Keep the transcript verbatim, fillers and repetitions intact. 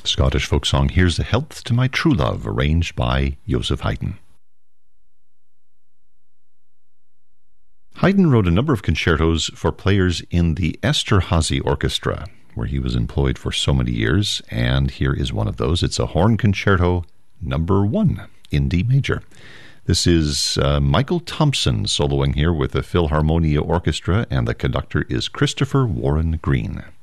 Scottish folk song Here's a Health to My True Love, arranged by Joseph Haydn. Haydn wrote a number of concertos for players in the Esterhazy Orchestra, where he was employed for so many years, and here is one of those. It's a horn concerto number one in D major. This is uh, Michael Thompson soloing here with the Philharmonia Orchestra, and the conductor is Christopher Warren Green.